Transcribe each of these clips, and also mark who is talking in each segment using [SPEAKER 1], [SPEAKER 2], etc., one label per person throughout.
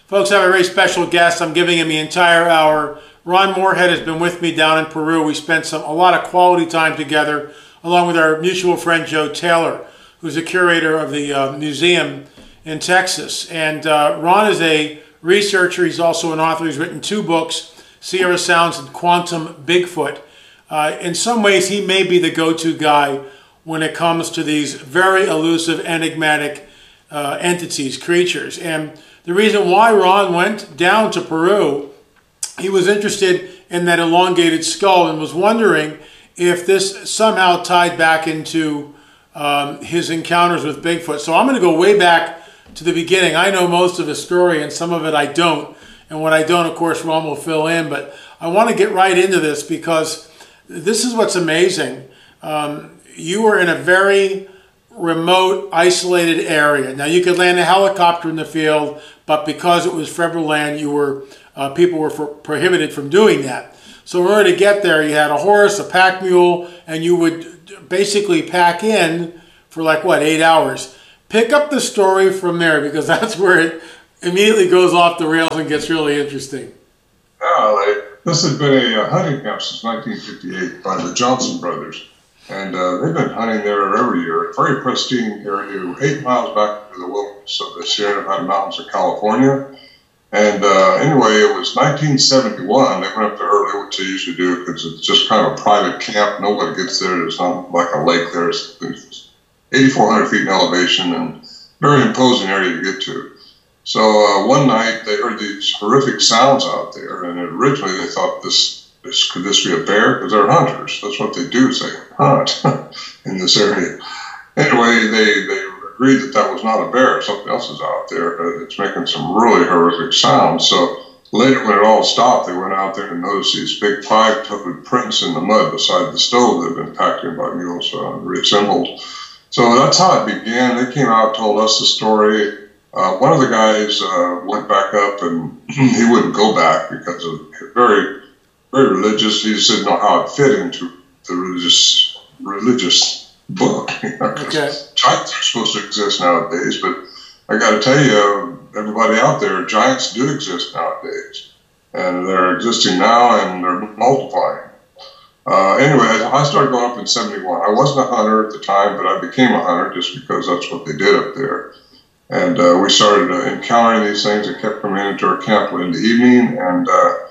[SPEAKER 1] Folks, I have a very special guest. I'm giving him the entire hour. Ron Morehead has been with me down in Peru. We spent a lot of quality time together, along with our mutual friend Joe Taylor, who's the curator of the museum in Texas. And Ron is a researcher. He's also an author. He's written 2 books, Sierra Sounds and Quantum Bigfoot. In some ways, he may be the go-to guy when it comes to these very elusive, enigmatic entities, creatures. And the reason why Ron went down to Peru, he was interested in that elongated skull and was wondering if this somehow tied back into his encounters with Bigfoot. So I'm going to go way back to the beginning. I know most of the story and some of it I don't. And what I don't, of course, Ron will fill in. But I want to get right into this because this is what's amazing. You were in a very remote, isolated area. Now, you could land a helicopter in the field, but because it was federal land, people were prohibited from doing that. So in order to get there, you had a horse, a pack mule, and you would basically pack in for 8 hours. Pick up the story from there, because that's where it immediately goes off the rails and gets really interesting.
[SPEAKER 2] This had been a hunting camp since 1958 by the Johnson brothers. And they've been hunting there every year. A very pristine area, 8 miles back into the wilderness of the Sierra Nevada mountains of California. And anyway, it was 1971. They went up there early, which they usually do, because it's just kind of a private camp. Nobody gets there. There's not like a lake there. It's 8,400 feet in elevation and very imposing area to get to. So one night they heard these horrific sounds out there, and originally they thought could this be a bear? Because they're hunters. That's what they do, is they hunt in this area. Anyway, they agreed that that was not a bear. Something else is out there. It's making some really horrific sounds. So later, when it all stopped, they went out there and noticed these big 5-toed prints in the mud beside the stove that had been packed in by mules, reassembled. So that's how it began. They came out, told us the story. One of the guys went back up, and he wouldn't go back because of very, very religious. He just didn't know how it fit into the religious book.
[SPEAKER 1] Okay.
[SPEAKER 2] Giants are supposed to exist nowadays, but I got to tell you, everybody out there, giants do exist nowadays, and they're existing now, and they're multiplying. Anyway, I started going up in 71. I wasn't a hunter at the time, but I became a hunter just because that's what they did up there. And we started encountering these things that kept coming into our camp in the evening, and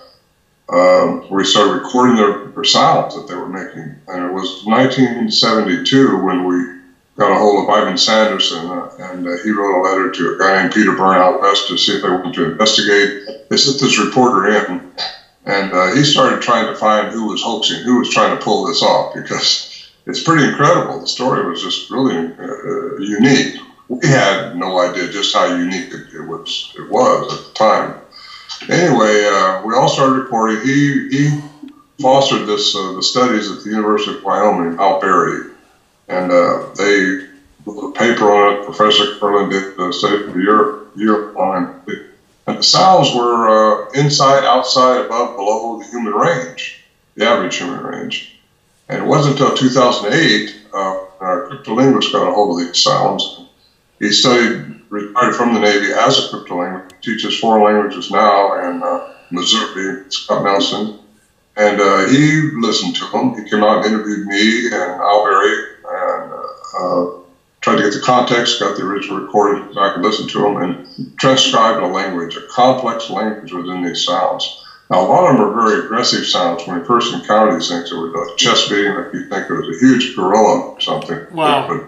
[SPEAKER 2] we started recording their sounds that they were making. And it was 1972 when we got a hold of Ivan Sanderson, and he wrote a letter to a guy named Peter Byrne out west to see if they wanted to investigate. They sent this reporter in, and he started trying to find who was hoaxing, who was trying to pull this off, because it's pretty incredible. The story was just really unique. We had no idea just how unique it was at the time. Anyway, we all started reporting. He fostered the studies at the University of Wyoming, Al Berry, and they wrote a paper on it. Professor Curlin did the study for a year long. And the sounds were inside, outside, above, below the human range, the average human range. And it wasn't until 2008 our cryptolinguist got a hold of these sounds. He retired from the Navy as a cryptolinguist, teaches 4 languages now in Missouri, Scott Nelson. And he listened to them. He came out and interviewed me and Al Berry and tried to get the context, got the original recording so I could listen to them, and transcribed a language, a complex language within these sounds. Now, a lot of them are very aggressive sounds. When we first encountered these things, it was a chest beating, like you think it was a huge gorilla or something.
[SPEAKER 1] Wow.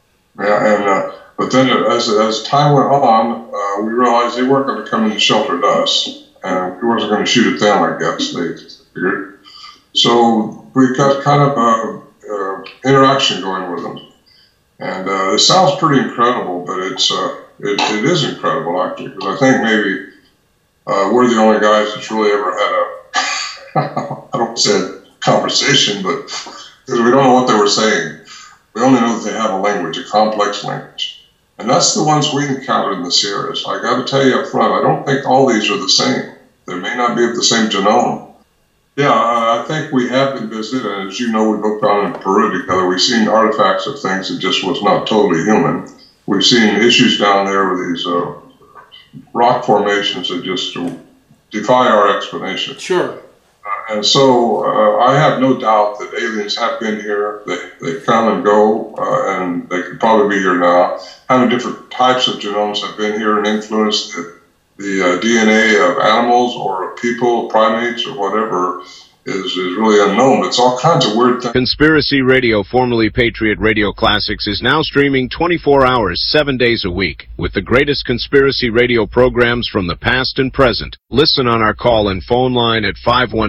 [SPEAKER 2] But then as time went on, we realized they weren't going to come in and shelter us, and we wasn't going to shoot at them, I guess, they figured. So we got kind of interaction going with them. And it sounds pretty incredible, but it is incredible, actually, because I think maybe we're the only guys that's really ever had I don't say a conversation, but because we don't know what they were saying. We only know that they have a language, a complex language. And that's the ones we encountered in the Sierras. I got to tell you up front, I don't think all these are the same. They may not be of the same genome. Yeah, I think we have been visited, and as you know, we booked on in Peru together. We've seen artifacts of things that just was not totally human. We've seen issues down there with these rock formations that just defy our explanation.
[SPEAKER 1] Sure.
[SPEAKER 2] And so I have no doubt that aliens have been here. They come and go, and they could probably be here now. Having different types of genomes have been here and influenced the DNA of animals or of people, primates, or whatever is really unknown. It's all kinds of weird things.
[SPEAKER 3] Conspiracy Radio, formerly Patriot Radio Classics, is now streaming 24 hours, 7 days a week, with the greatest conspiracy radio programs from the past and present. Listen on our call and phone line at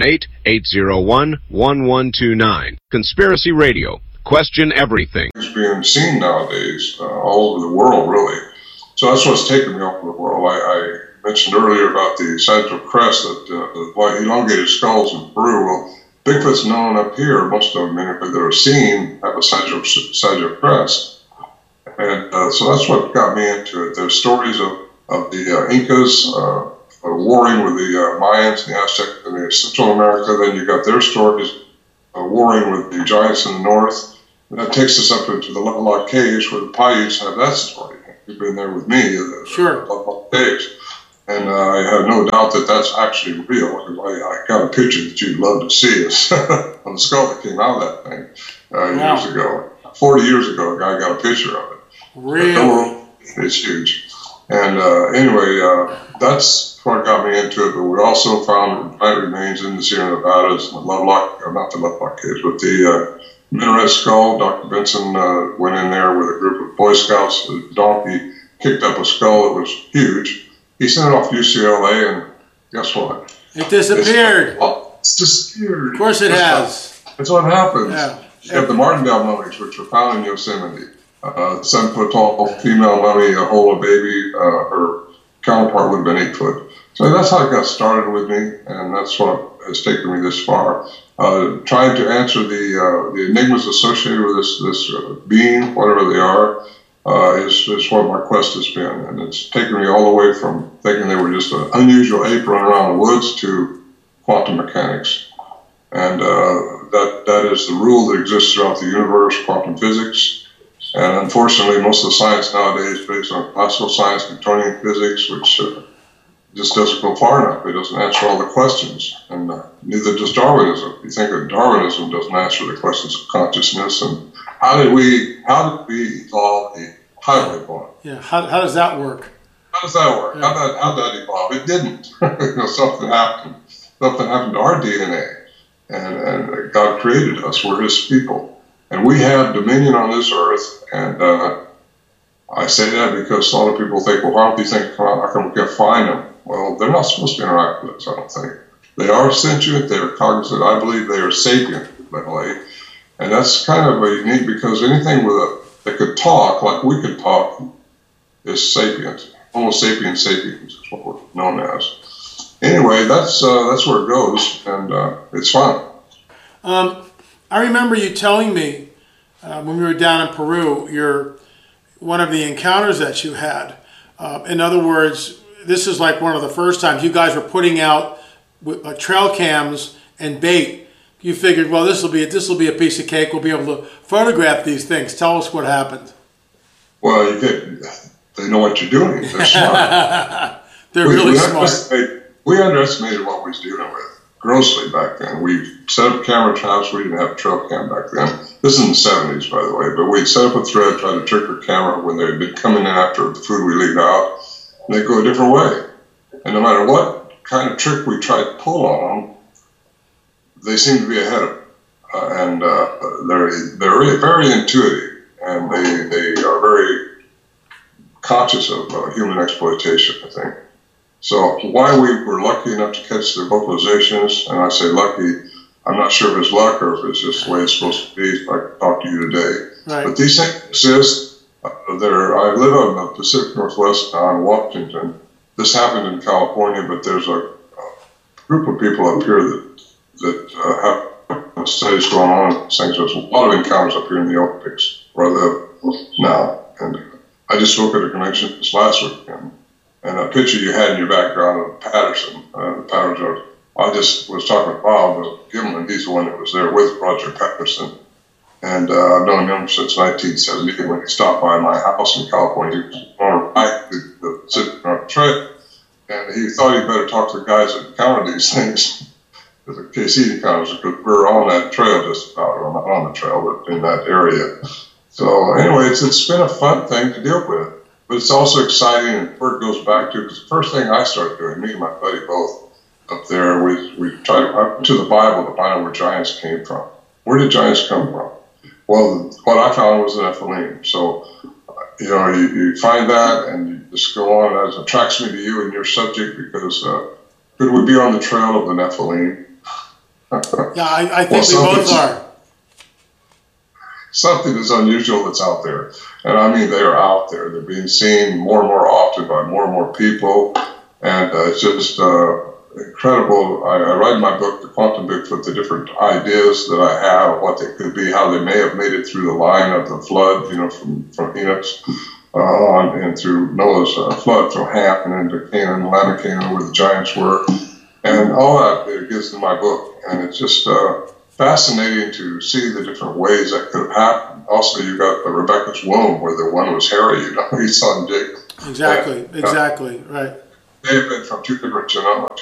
[SPEAKER 3] 518-801-1129. Conspiracy Radio. Question everything.
[SPEAKER 2] It's being seen nowadays all over the world, really. So that's what's taken me off of the world. I mentioned earlier about the sagittal crest, the elongated skulls in Peru. Well, Bigfoot's known up here. Most of them, that are seen, have a sagittal crest. And so that's what got me into it. There's stories of the Incas warring with the Mayans and the Aztecs in the Central America. Then you got their stories warring with the giants in the north. And that takes us up into the Lovelock Caves, where the Paiutes have that story. You've been there with me,
[SPEAKER 1] sure.
[SPEAKER 2] Lovelock Caves. And I have no doubt that that's actually real. I got a picture that you'd love to see us on the skull that came out of that thing years ago. 40 years ago, a guy got a picture of it.
[SPEAKER 1] Really?
[SPEAKER 2] It's huge. And anyway, that's what got me into it. But we also found plant remains in the Sierra Nevadas, the Lovelock, not the Lovelock Caves, but the Minaret Skull. Dr. Benson went in there with a group of Boy Scouts. The donkey kicked up a skull that was huge. He sent it off to UCLA, and guess what?
[SPEAKER 1] It disappeared.
[SPEAKER 2] It's disappeared.
[SPEAKER 1] Of course it has.
[SPEAKER 2] That's what happens.
[SPEAKER 1] Yeah.
[SPEAKER 2] You have the Martindale mummies, which were found in Yosemite. 7-foot-tall female mummy, a whole baby. Her counterpart would have been 8 foot. So that's how it got started with me, and that's what has taken me this far. Trying to answer the enigmas associated with this being, whatever they are, is what my quest has been. And it's taken me all the way from thinking they were just an unusual ape running around the woods to quantum mechanics. And that is the rule that exists throughout the universe, quantum physics. And unfortunately, most of the science nowadays is based on classical science, Newtonian physics, which just doesn't go far enough. It doesn't answer all the questions. And neither does Darwinism. You think that Darwinism doesn't answer the questions of consciousness and how did we evolve the highway point?
[SPEAKER 1] Yeah, how does that work?
[SPEAKER 2] How does that work?
[SPEAKER 1] Yeah.
[SPEAKER 2] How'd that evolve? It didn't. Something happened. Something happened to our DNA. And God created us. We're His people. And we have dominion on this earth. And I say that because a lot of people think, well, why don't you think, how come we can't find them? Well, they're not supposed to interact with us, I don't think. They are sentient. They are cognizant. I believe they are sapient, by the way. And that's kind of unique because anything that could talk, like we could talk, is sapient. Homo sapiens sapiens is what we're known as. Anyway, that's where it goes, and it's fun.
[SPEAKER 1] I remember you telling me when we were down in Peru, one of the encounters that you had. In other words, this is like one of the first times you guys were putting out with, trail cams and bait. You figured, well, this will be a piece of cake. We'll be able to photograph these things. Tell us what happened.
[SPEAKER 2] Well, they know what you're doing. They're smart.
[SPEAKER 1] They're really smart.
[SPEAKER 2] We underestimated what we was dealing with grossly back then. We set up camera traps. We didn't have a trail cam back then. This is in the 70s, by the way. But we'd set up a thread, try to trick our camera when they'd been coming in after the food we leave out, and they'd go a different way. And no matter what kind of trick we tried to pull on them, they seem to be ahead of it, and they're very intuitive, and they are very conscious of human exploitation, I think. So why we were lucky enough to catch their vocalizations, and I say lucky, I'm not sure if it's luck or if it's just the way it's supposed to be, like I talked to you today.
[SPEAKER 1] Right.
[SPEAKER 2] But these things exist. I live on the Pacific Northwest now in Washington. This happened in California, but there's a group of people up here that have studies going on. Things. There's a lot of encounters up here in the Olympics where I live now. And I just spoke at a convention this last weekend. And a picture you had in your background of Patterson, I just was talking to Bob Gimlin. He's the one that was there with Roger Patterson. And I've known him since 1970 when he stopped by my house in California. He was on a bike, sitting on a trail. he thought he'd better talk to the guys that encountered these things, in case he encounters it, because we're on that trail just about, or not on the trail, but in that area. So anyway, it's been a fun thing to deal with, but it's also exciting, and where it goes back to, because the first thing I started doing, me and my buddy both up there, we tried to the Bible to find out where giants came from. Where did giants come from? Well, what I found was the Nephilim. So, you find that and you just go on, and it attracts me to you and your subject, because could we be on the trail of the Nephilim?
[SPEAKER 1] Yeah, I think we both are.
[SPEAKER 2] Something is unusual that's out there. And I mean, they are out there. They're being seen more and more often by more and more people. And it's just incredible. I write in my book, The Quantum Bigfoot, the different ideas that I have, what they could be, how they may have made it through the line of the flood, from Enoch's on, and through Noah's flood from Ham and into Canaan, the land of Canaan, where the giants were. And all that it gives in my book. And it's just fascinating to see the different ways that could have happened. Also, you got Rebecca's womb, where the one was hairy, he saw Jacob.
[SPEAKER 1] Exactly, right.
[SPEAKER 2] They have been from two different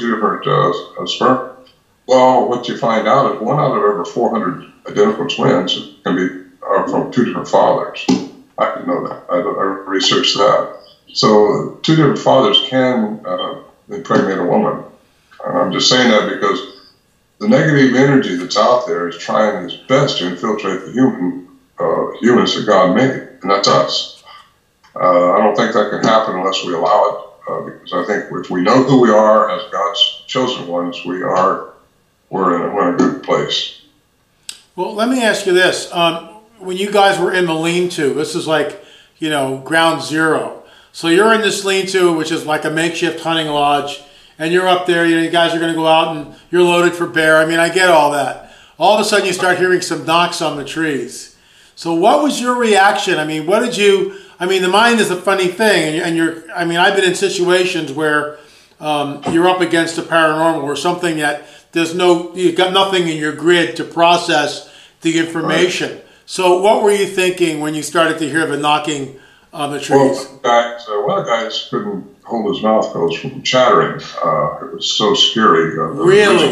[SPEAKER 2] sperm. Well, what you find out is 1 out of every 400 identical twins are from two different fathers. I didn't know that. I researched that. So 2 different fathers can impregnate a woman. I'm just saying that because the negative energy that's out there is trying its best to infiltrate the humans that God made, and that's us. I don't think that can happen unless we allow it. Because I think if we know who we are as God's chosen ones, we're in a good place.
[SPEAKER 1] Well, let me ask you this. When you guys were in the lean-to, this is like, ground zero. So you're in this lean-to, which is like a makeshift hunting lodge, and you're up there, you guys are going to go out and you're loaded for bear. I mean, I get all that. All of a sudden you start hearing some knocks on the trees. So what was your reaction? I mean, the mind is a funny thing, and I've been in situations where you're up against the paranormal or something that you've got nothing in your grid to process the information. Right. So what were you thinking when you started to hear the knocking on the trees?
[SPEAKER 2] Well, one of the guys couldn't hold his mouth closed from chattering. It was so scary.
[SPEAKER 1] Really?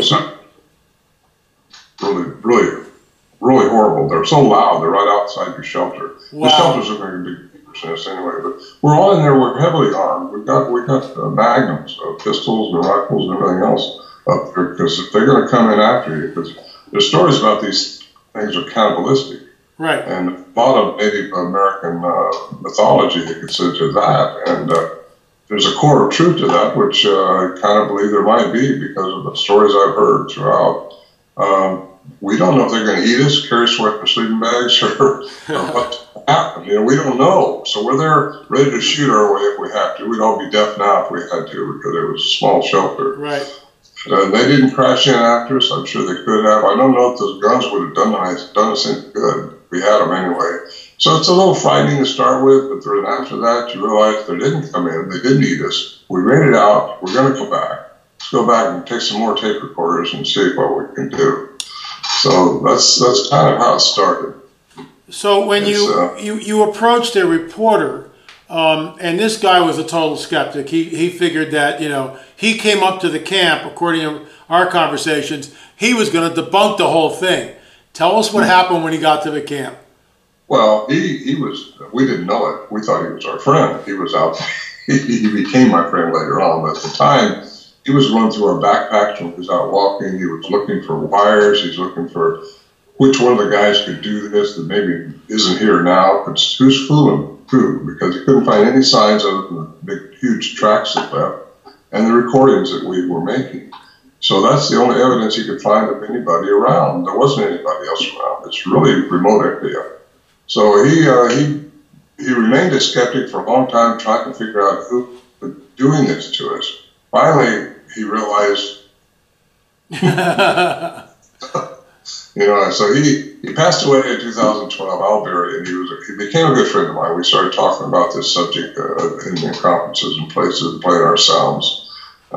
[SPEAKER 2] Really, really horrible. They're so loud. They're right outside your shelter.
[SPEAKER 1] Wow.
[SPEAKER 2] The shelters are very big. Anyway, but we're all in there. We're heavily armed. We got magnums, pistols and rifles and everything else up there, because if they're going to come in after you, because there's stories about these things are cannibalistic,
[SPEAKER 1] right?
[SPEAKER 2] And a lot of Native American mythology that gets into that, and there's a core of truth to that, which I kind of believe there might be because of the stories I've heard throughout. We don't know if they're going to eat us, carry us away in sleeping bags, or what happened. We don't know. So we're there ready to shoot our way if we have to. We'd all be deaf now if we had to, because it was a small shelter.
[SPEAKER 1] Right.
[SPEAKER 2] They didn't crash in after us. I'm sure they could have. I don't know if those guns would have done us any good. We had them anyway. So it's a little frightening to start with, but then after that, you realize they didn't come in. They didn't eat us. We ran it out. We're going to go back. Let's go back and take some more tape recorders and see what we can do. So that's kind of how it started.
[SPEAKER 1] So when you approached a reporter, and this guy was a total skeptic. He figured that, he came up to the camp, according to our conversations, he was going to debunk the whole thing. Tell us what happened when he got to the camp.
[SPEAKER 2] Well, we didn't know it. We thought he was our friend. He was out. He became my friend later on, but at the time, he was going through our backpacks when he was out walking. He was looking for wires. He's looking for which one of the guys could do this that maybe isn't here now. Who's fooling who? Because he couldn't find any signs other than the big, huge tracks that left and the recordings that we were making. So that's the only evidence he could find of anybody around. There wasn't anybody else around. It's really remote area. So he remained a skeptic for a long time, trying to figure out who was doing this to us. Finally, he realized, so he passed away in 2012, Al Berry, and he became a good friend of mine. We started talking about this subject in conferences and places, playing our sounds.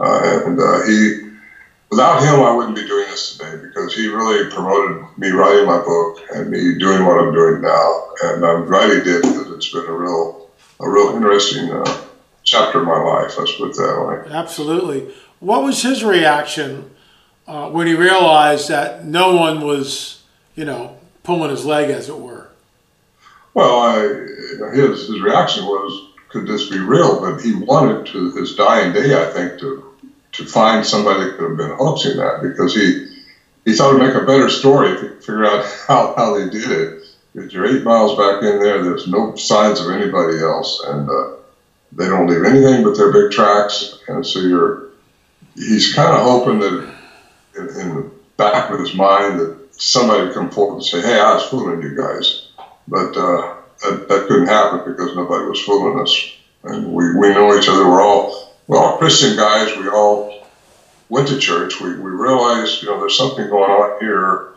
[SPEAKER 2] Without him, I wouldn't be doing this today, because he really promoted me writing my book and me doing what I'm doing now. And I'm glad he did, because it's been a real interesting chapter of my life. Let's put it that way.
[SPEAKER 1] Absolutely. What was his reaction when he realized that no one was, pulling his leg, as it were?
[SPEAKER 2] Well, his reaction was, could this be real? But he wanted to his dying day, I think, to find somebody that could have been hoaxing that, because he thought it'd make a better story if he could figure out how they did it. Because you're 8 miles back in there, there's no signs of anybody else, and they don't leave anything but their big tracks. And so he's kind of hoping that in the back of his mind that somebody would come forward and say, hey, I was fooling you guys. But that couldn't happen because nobody was fooling us. And we know each other. We're all Christian guys. We all went to church. We realized, there's something going on here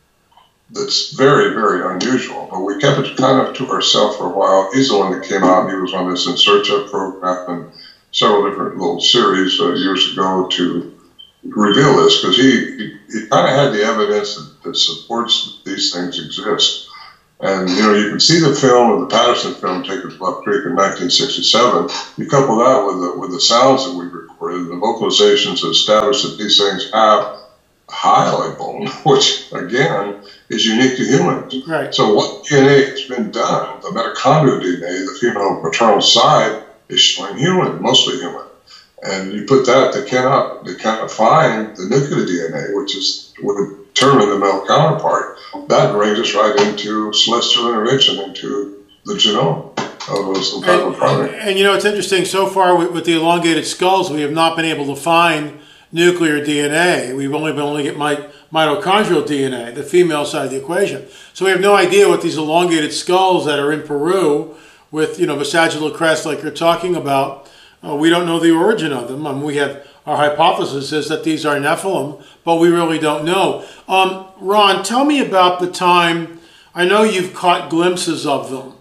[SPEAKER 2] that's very, very unusual. But we kept it kind of to ourselves for a while. He's the one that came out, and he was on this In Search Of program and several different little series years ago to reveal this, because he kind of had the evidence that supports that these things exist. And, you can see the film of the Patterson film taken at Bluff Creek in 1967. You couple that with the sounds that we recorded, and the vocalizations that establish that these things have a hyoid bone, which, again, is unique to humans.
[SPEAKER 1] Right.
[SPEAKER 2] So what DNA has been done, the mitochondrial DNA, the female maternal side, is showing human, mostly human. And you put that, they cannot find the nuclear DNA, which would determine the male counterpart. That brings us right into celestial intervention into the genome of some type of primate.
[SPEAKER 1] And it's interesting, so far with the elongated skulls, we have not been able to find nuclear DNA. We've only been able to get mitochondrial DNA, the female side of the equation. So we have no idea what these elongated skulls that are in Peru with, the sagittal crest like you're talking about, we don't know the origin of them. We have our hypothesis is that these are Nephilim, but we really don't know. Ron, tell me about the time. I know you've caught glimpses of them,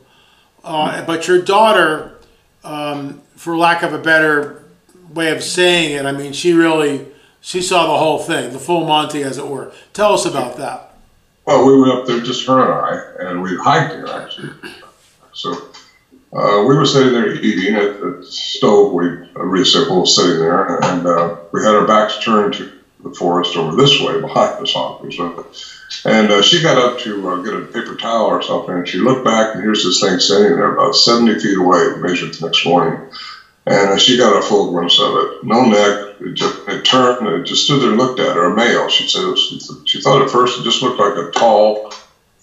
[SPEAKER 1] but your daughter, for lack of a better way of saying it, she saw the whole thing, the full Monty, as it were. Tell us about that.
[SPEAKER 2] Well, we went up there, just her and I, and we hiked there, actually. So we were sitting there eating at the stove. A receptacle was sitting there, and we had our backs turned to the forest over this way behind us, obviously. And she got up to get a paper towel or something, and she looked back, and here's this thing sitting there about 70 feet away. We measured the next morning. And she got a full glimpse of it. No neck. It turned, and it just stood there and looked at her. A male. She said she thought at first it just looked like a tall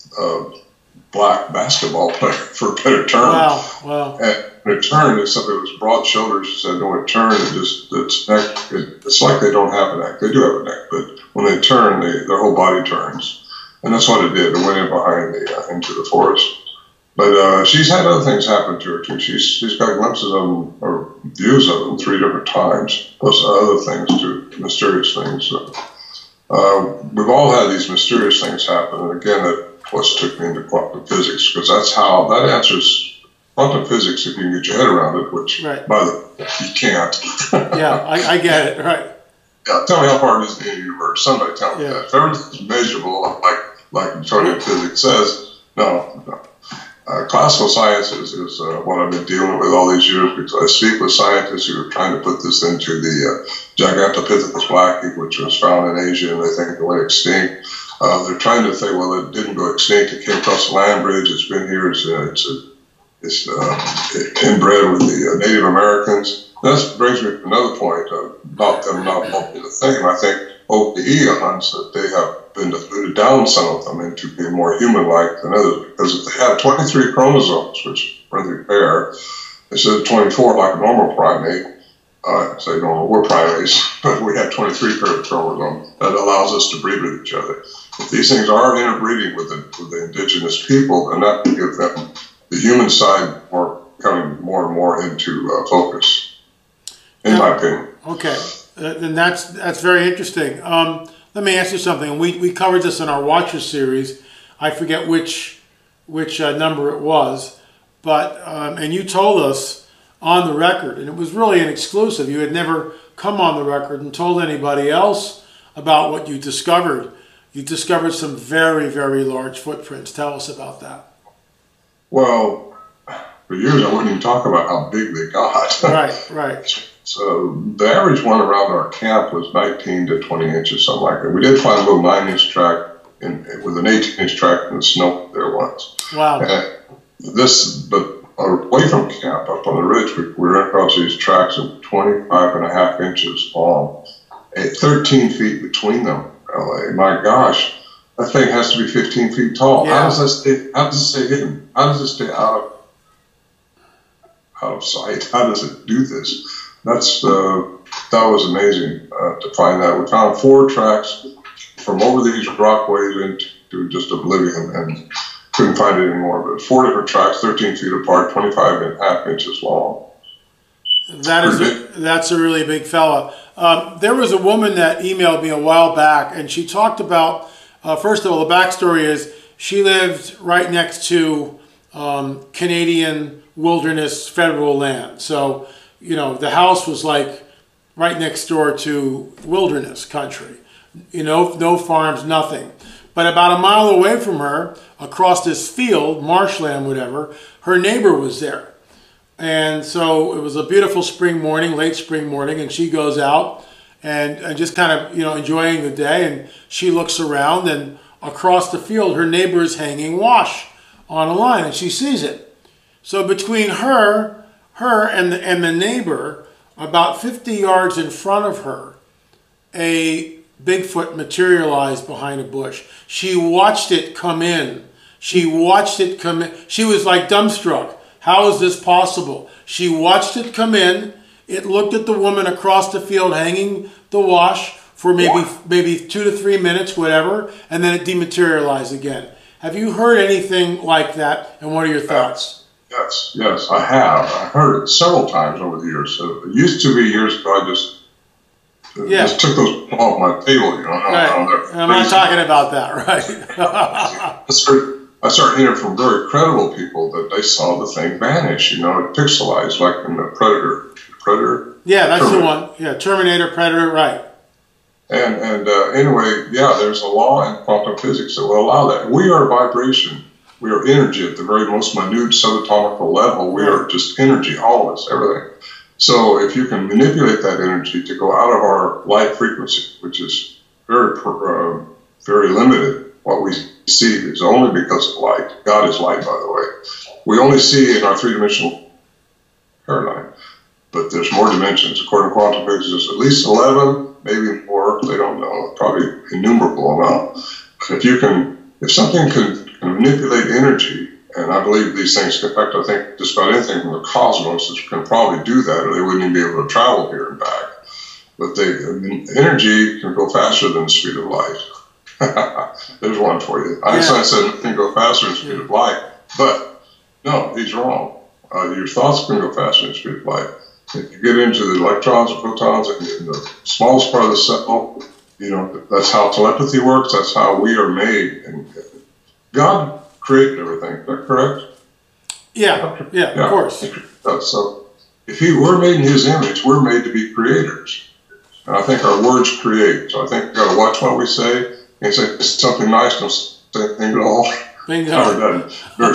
[SPEAKER 2] black basketball player, for a better term.
[SPEAKER 1] Wow.
[SPEAKER 2] And it turned, except it was broad shoulders. She said, no, it turned, its neck, it's like they don't have a neck. They do have a neck, but when they turn, their whole body turns. And that's what it did. It went in behind into the forest. But she's had other things happen to her, too. She's got glimpses of them, or views of them, 3 different times, plus other things, too, mysterious things. So, we've all had these mysterious things happen, and again, that what's took me into quantum physics, because that answers quantum physics if you can get your head around it, which,
[SPEAKER 1] right.
[SPEAKER 2] By the way, you can't.
[SPEAKER 1] Yeah, I get it, right.
[SPEAKER 2] Yeah, tell me how far it is in the universe. Somebody tell me that. If everything's measurable, like Newtonian physics says, no. Classical science is what I've been dealing with all these years, because I speak with scientists who are trying to put this into the Gigantopithecus blacki, which was found in Asia, and they think it went extinct. They're trying to say, well, it didn't go extinct. It came across the land bridge. It's been here. It's inbred with the Native Americans. That brings me to another point about them not being the same. I think over the eons that they have been diluted down, some of them, into being more human-like than others. Because if they have 23 chromosomes, which are the pair, instead of 24 like a normal primate, say normal, we're primates, but we have 23 pairs of chromosomes that allows us to breed with each other. If these things are interbreeding with the indigenous people, then that can give them the human side coming more and more into focus, in my opinion.
[SPEAKER 1] Okay, then that's very interesting. Let me ask you something. We covered this in our Watcher series. I forget which number it was, but and you told us on the record, and it was really an exclusive. You had never come on the record and told anybody else about what you discovered. You discovered some very, very large footprints. Tell us about that.
[SPEAKER 2] Well, for years I wouldn't even talk about how big they got.
[SPEAKER 1] Right, right.
[SPEAKER 2] So the average one around our camp was 19 to 20 inches, something like that. We did find a little 9-inch track with an 18-inch track in the snow there once.
[SPEAKER 1] Wow.
[SPEAKER 2] But away from camp, up on the ridge, we ran across these tracks of 25.5 inches long, 13 feet between them. LA, my gosh, that thing has to be 15 feet tall. Yeah. How does it stay hidden? How does it stay out of sight? How does it do this? That was amazing to find that. We found 4 tracks from over these rockways into just oblivion, and couldn't find it anymore. But 4 different tracks, 13 feet apart, 25.5 inches long.
[SPEAKER 1] That's a really big fella. There was a woman that emailed me a while back, and she talked about, first of all, the backstory is she lived right next to Canadian wilderness federal land. So, the house was like right next door to wilderness country. No farms, nothing. But about a mile away from her, across this field, marshland, whatever, her neighbor was there. And so it was a beautiful spring morning, late spring morning, and she goes out and just kind of, enjoying the day. And she looks around, and across the field, her neighbor is hanging wash on a line, and she sees it. So between her and the neighbor, about 50 yards in front of her, a Bigfoot materialized behind a bush. She watched it come in. She watched it come in. She was like dumbstruck. How is this possible? She watched it come in. It looked at the woman across the field hanging the wash for maybe 2 to 3 minutes, whatever, and then it dematerialized again. Have you heard anything like that, and what are your thoughts?
[SPEAKER 2] Yes, I have. I heard it several times over the years. So it used to be years ago, I just took those off my table,
[SPEAKER 1] Right. I'm not talking about that, right?
[SPEAKER 2] I started hearing from very credible people that they saw the thing vanish, it pixelized like in the Predator.
[SPEAKER 1] Yeah, that's Terminator. The one. Yeah, Terminator, Predator, right.
[SPEAKER 2] And anyway, there's a law in quantum physics that will allow that. We are vibration. We are energy at the very most minute subatomic level. We are just energy, all of us, everything. So if you can manipulate that energy to go out of our light frequency, which is very, very limited, what we see is only because of light. God is light, by the way. We only see in our 3-dimensional paradigm, but there's more dimensions. According to quantum physics, there's at least 11, maybe more. They don't know, probably innumerable amount. But if something can manipulate energy, and I believe these things, in fact, I think just about anything from the cosmos can probably do that, or they wouldn't even be able to travel here and back. But energy can go faster than the speed of light. There's one for you. Einstein said it can go faster than the speed of light, but no, he's wrong. Your thoughts can go faster than the speed of light. If you get into the electrons and photons in the smallest part of the cell, that's how telepathy works. That's how we are made. And God created everything. Is that correct?
[SPEAKER 1] Yeah, of course.
[SPEAKER 2] So if we're made in His image, we're made to be creators. And I think our words create. So I think we've got to watch what we say. And say something nice, don't say anything at all.
[SPEAKER 1] Bingo.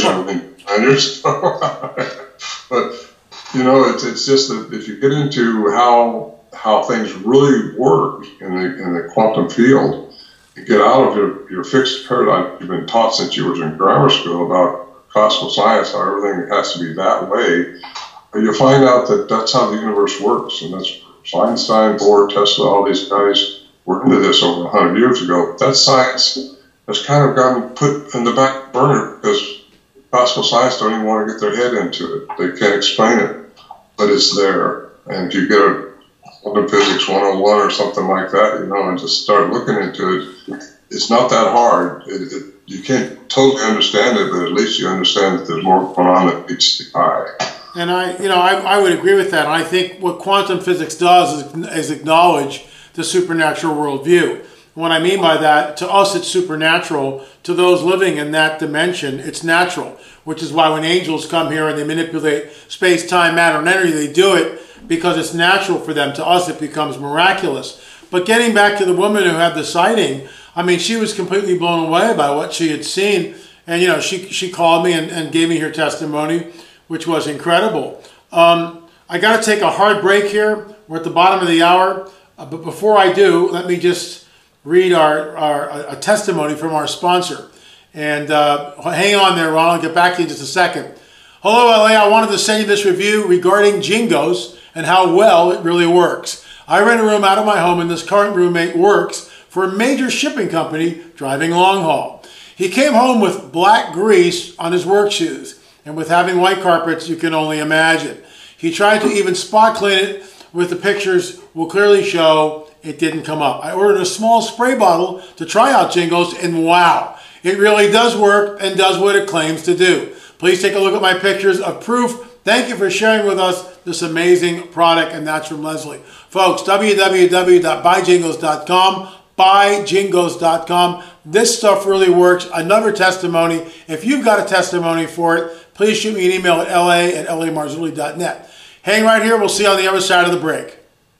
[SPEAKER 2] But it's just that if you get into how things really work in the quantum field, you get out of your fixed paradigm you've been taught since you were in grammar school about classical science, how everything has to be that way. You'll find out that that's how the universe works, and that's Einstein, Bohr, Tesla, all these guys were into this over 100 years ago. That science has kind of gotten put in the back burner because classical science don't even want to get their head into it. They can't explain it, but it's there. And if you get a quantum physics 101 or something like that, and just start looking into it, it's not that hard. You can't totally understand it, but at least you understand that there's more going on than meets the eye.
[SPEAKER 1] And I would agree with that. And I think what quantum physics does is acknowledge the supernatural worldview. What I mean by that, to us it's supernatural. To those living in that dimension, it's natural. Which is why when angels come here and they manipulate space, time, matter, and energy, they do it because it's natural for them. To us, it becomes miraculous. But getting back to the woman who had the sighting, she was completely blown away by what she had seen. And, she called me and gave me her testimony, which was incredible. I got to take a hard break here. We're at the bottom of the hour. But before I do, let me just read a testimony from our sponsor. And hang on there, Ron. I'll get back to you in just a second. Hello, LA. I wanted to send you this review regarding Jingos and how well it really works. I rent a room out of my home, and this current roommate works for a major shipping company driving long haul. He came home with black grease on his work shoes, and with having white carpets, you can only imagine. He tried to even spot clean it, with the pictures will clearly show it didn't come up. I ordered a small spray bottle to try out Jingos, and wow, it really does work and does what it claims to do. Please take a look at my pictures of proof. Thank you for sharing with us this amazing product, and that's from Leslie. Folks, www.buyjingos.com, buyjingos.com. This stuff really works. Another testimony. If you've got a testimony for it, please shoot me an email at la@lamarzulli.net. Hang right here. We'll see you on the other side of the break.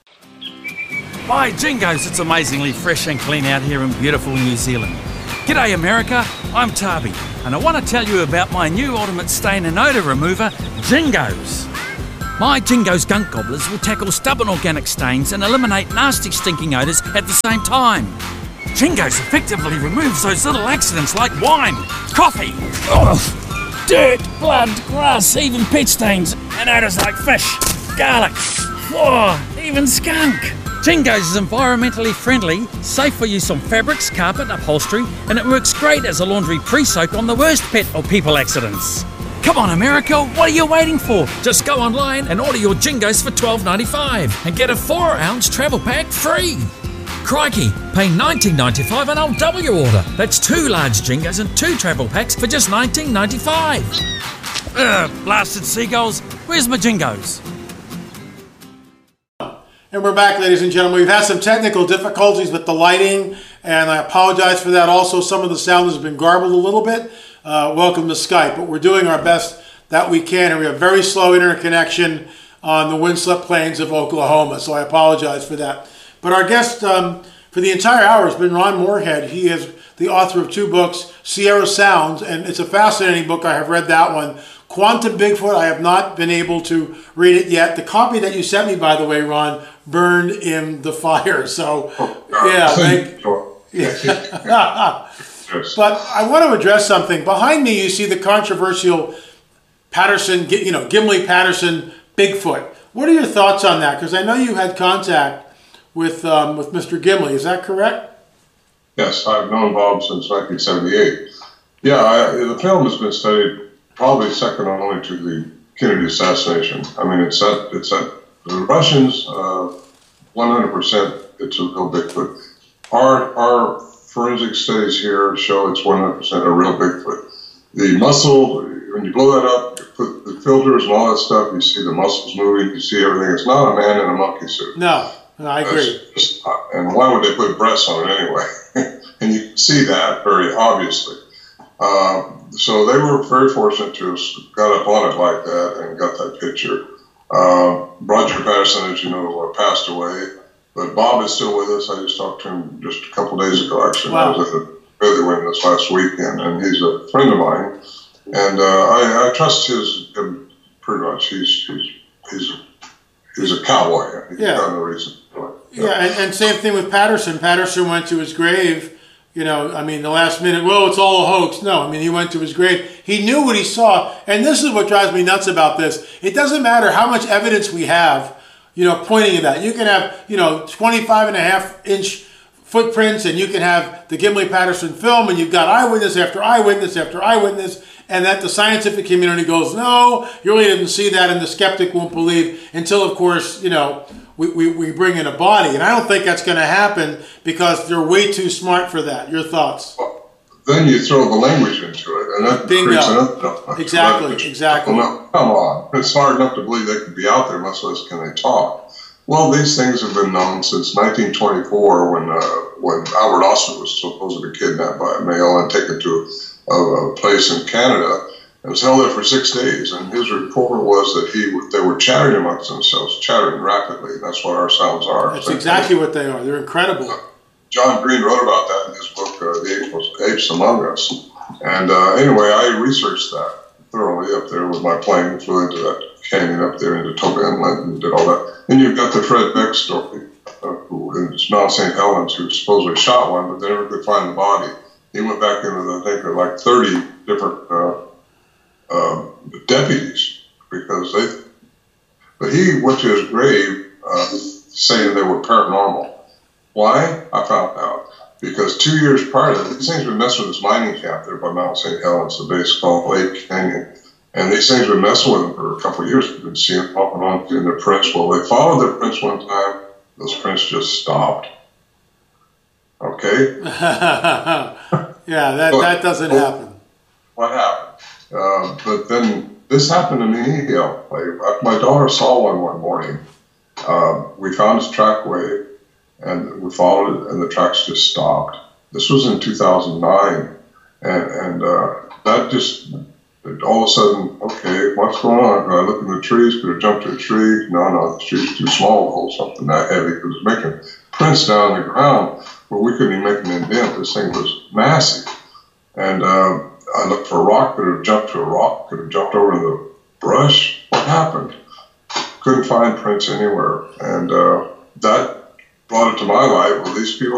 [SPEAKER 4] Buy Jingos. It's amazingly fresh and clean out here in beautiful New Zealand. G'day America, I'm Tabi, and I want to tell you about my new ultimate stain and odour remover, Jingos. My Jingos gunk gobblers will tackle stubborn organic stains and eliminate nasty stinking odours at the same time. Jingos effectively removes those little accidents like wine, coffee, dirt, blood, grass, even pet stains, and odours like fish, garlic, even skunk. Jingos is environmentally friendly, safe for use on fabrics, carpet, upholstery, and it works great as a laundry pre-soak on the worst pet or people accidents. Come on America, what are you waiting for? Just go online and order your Jingos for $12.95 and get a 4-ounce travel pack free. Crikey, pay $19.95 and I'll double your order. That's 2 large Jingos and 2 travel packs for just $19.95. Blasted seagulls, where's my Jingos?
[SPEAKER 1] And we're back, ladies and gentlemen. We've had some technical difficulties with the lighting, and I apologize for that. Also, some of the sound has been garbled a little bit. Welcome to Skype, but we're doing our best that we can, and we have very slow interconnection on the windswept plains of Oklahoma, so I apologize for that. But our guest for the entire hour has been Ron Morehead. He is the author of 2 books, Sierra Sounds, and it's a fascinating book. I have read that one. Quantum Bigfoot, I have not been able to read it yet. The copy that you sent me, by the way, Ron, burned in the fire. So, But I want to address something. Behind me, you see the controversial Patterson, Gimli Patterson Bigfoot. What are your thoughts on that? Because I know you had contact with Mr. Gimli. Is that correct?
[SPEAKER 2] Yes, I've known Bob since 1978. Yeah, the film has been studied probably second only to the Kennedy assassination. I mean, it's that the Russians, 100%, it's a real Bigfoot. Our forensic studies here show it's 100% a real Bigfoot. The muscle, when you blow that up, you put the filters and all that stuff, you see the muscles moving, you see everything. It's not a man in a monkey suit.
[SPEAKER 1] No, I agree.
[SPEAKER 2] And why would they put breasts on it anyway? And you can see that very obviously. So they were very fortunate to have got up on it like that and got that picture. Roger Patterson, as you know, passed away, but Bob is still with us. I just talked to him just a couple days ago, actually.
[SPEAKER 1] Wow.
[SPEAKER 2] I was at the Feather Win this last weekend, and he's a friend of mine. And I trust him pretty much. He's a cowboy. He's got no reason for it.
[SPEAKER 1] Yeah, and same thing with Patterson. Patterson went to his grave. The last minute, well, it's all a hoax. No, he went to his grave. He knew what he saw. And this is what drives me nuts about this. It doesn't matter how much evidence we have, pointing at that. You can have, 25.5-inch footprints, and you can have the Gimli Patterson film, and you've got eyewitness after eyewitness after eyewitness, and that the scientific community goes, no, you really didn't see that, and the skeptic won't believe until, of course, we bring in a body. And I don't think that's going to happen because they're way too smart for that. Your thoughts?
[SPEAKER 2] Well, then you throw the language into it, and that creates another.
[SPEAKER 1] Exactly.
[SPEAKER 2] Well, come on. It's hard enough to believe they could be out there, much less can they talk. Well, these things have been known since 1924 when Albert Austin was supposedly kidnapped by a male and taken to a place in Canada. and was held there for 6 days. And his report was that they were chattering amongst themselves, chattering rapidly. That's what our sounds are.
[SPEAKER 1] That's exactly what they are. They're incredible.
[SPEAKER 2] John Green wrote about that in his book, The Apes Among Us. And anyway, I researched that thoroughly up there with my plane. Flew into that canyon up there into Toba Inlet and did all that. Then you've got the Fred Beck story, who is Mount St. Helens, who supposedly shot one, but they never could find the body. He went back into I think, like 30 different deputies but he went to his grave saying they were paranormal. Why? I found out. Because 2 years prior to that, these things were messing with this mining camp there by Mount St. Helens, the base called Lake Canyon. And these things were messing with them for a couple of years. We've been seeing them off and on in their prints. Well, they followed their prints one time. Those prints just stopped. Okay?
[SPEAKER 1] Yeah, that doesn't happen.
[SPEAKER 2] What happened? But then this happened to me. My daughter saw one morning. We found his trackway, and we followed it, and the tracks just stopped. This was in 2009, and that just all of a sudden, okay, what's going on? I look in the trees. Could have jumped to a tree? No, the tree's too small to hold something that heavy. It was making prints down the ground where we couldn't even make an indent. This thing was massive, and I looked for a rock. Could have jumped to a rock. Could have jumped over the brush. What happened? Couldn't find prints anywhere, and that brought it to my light. Well, these people